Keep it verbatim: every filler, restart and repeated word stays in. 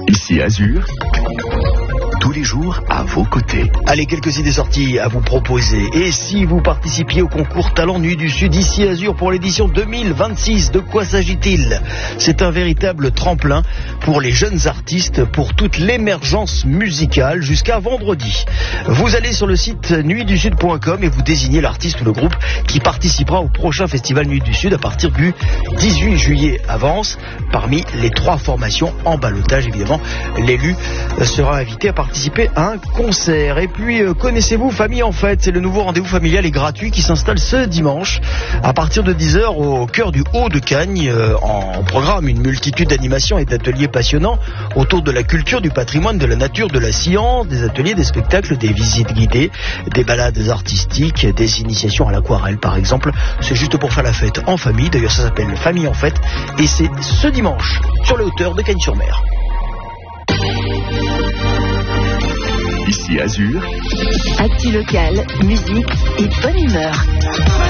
Ici Azur, tous les jours à vos côtés. Allez, quelques idées sorties à vous proposer. Et si vous participiez au concours Talent Nuit du Sud Ici Azur pour l'édition deux mille vingt-six, de quoi s'agit-il? C'est un véritable tremplin pour les jeunes artistes, pour toute l'émergence musicale jusqu'à vendredi. Vous allez sur le site nuit du sud point com et vous désignez l'artiste ou le groupe qui participera au prochain festival Nuit du Sud à partir du dix-huit juillet. Avance parmi les trois formations en ballottage. Évidemment, l'élu sera invité à participer à un concert. Et puis, euh, connaissez-vous Famille en Fête? C'est le nouveau rendez-vous familial et gratuit qui s'installe ce dimanche à partir de dix heures au cœur du Haut-de-Cagnes. Euh, en programme, une multitude d'animations et d'ateliers passionnants autour de la culture, du patrimoine, de la nature, de la science, des ateliers, des spectacles, des visites guidées, des balades artistiques, des initiations à l'aquarelle par exemple. C'est juste pour faire la fête en famille. D'ailleurs, ça s'appelle Famille en Fête et c'est ce dimanche sur les hauteurs de Cagnes-sur-Mer. Ici Azur, Actu local, musique et bonne humeur.